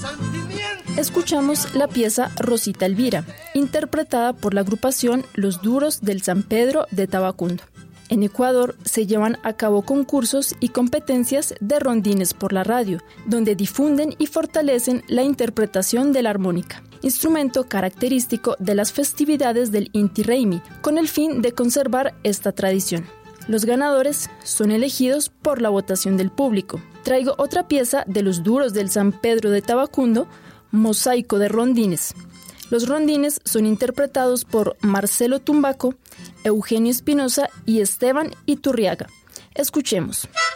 Escuchamos la pieza Rosita Elvira, interpretada por la agrupación Los Duros del San Pedro de Tabacundo. En Ecuador se llevan a cabo concursos y competencias de rondines por la radio, donde difunden y fortalecen la interpretación de la armónica, instrumento característico de las festividades del Inti Raymi, con el fin de conservar esta tradición. Los ganadores son elegidos por la votación del público. Traigo otra pieza de Los Duros del San Pedro de Tabacundo, Mosaico de Rondines. Los rondines son interpretados por Marcelo Tumbaco, Eugenio Espinosa y Esteban Iturriaga. Escuchemos.